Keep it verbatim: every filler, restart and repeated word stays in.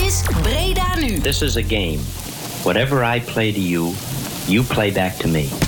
is Breda Nu. This is a game. Whatever I play to you, you play back to me.